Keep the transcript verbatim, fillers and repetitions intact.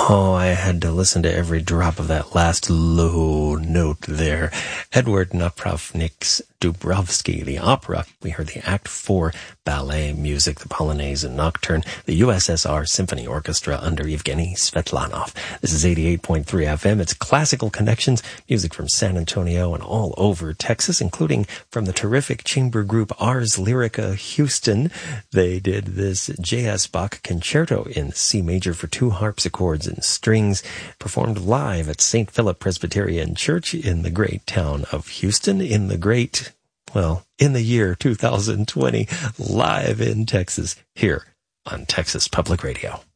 Oh, I had to listen to every drop of that last low note there. Edward Napravnik's Dubrovsky, the opera. We heard the Act four ballet music, the Polonaise and Nocturne, the U S S R Symphony Orchestra under Evgeny Svetlanov. This is eighty-eight point three F M. It's Classical Connections, music from San Antonio and all over Texas, including from the terrific chamber group Ars Lyrica Houston. They did this J S. Bach Concerto in C major for two harpsichords and strings, performed live at Saint Philip Presbyterian Church in the great town of Houston, in the great, well, in the year two thousand twenty, live in Texas, here on Texas Public Radio.